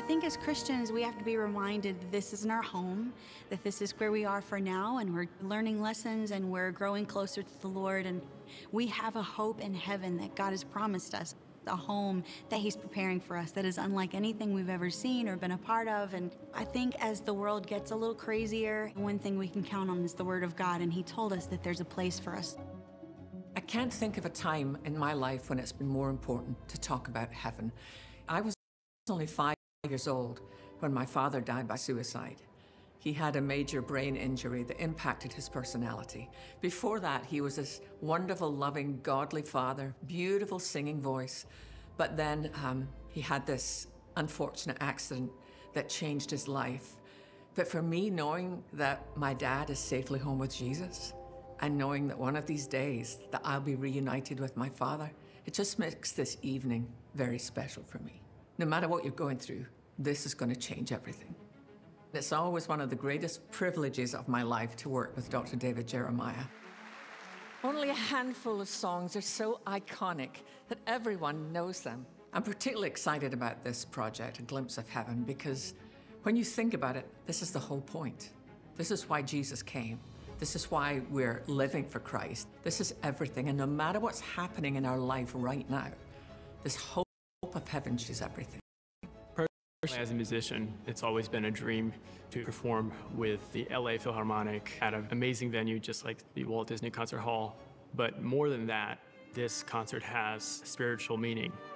think as Christians, we have to be reminded that this isn't our home, that this is where we are for now, and we're learning lessons and we're growing closer to the Lord, and we have a hope in heaven that God has promised us, a home that He's preparing for us that is unlike anything we've ever seen or been a part of. And I think as the world gets a little crazier, one thing we can count on is the Word of God, and He told us that there's a place for us. I can't think of a time in my life when it's been more important to talk about heaven. I was only 5 years old when my father died by suicide. He had a major brain injury that impacted his personality. Before that, he was this wonderful, loving, godly father, beautiful singing voice. But then he had this unfortunate accident that changed his life. But for me, knowing that my dad is safely home with Jesus, and knowing that one of these days that I'll be reunited with my father, it just makes this evening very special for me. No matter what you're going through, this is going to change everything. It's always one of the greatest privileges of my life to work with Dr. David Jeremiah. Only a handful of songs are so iconic that everyone knows them. I'm particularly excited about this project, A Glimpse of Heaven, because when you think about it, this is the whole point. This is why Jesus came. This is why we're living for Christ. This is everything, and no matter what's happening in our life right now, this hope of heaven is everything. As a musician, it's always been a dream to perform with the LA Philharmonic at an amazing venue just like the Walt Disney Concert Hall. But more than that, this concert has spiritual meaning.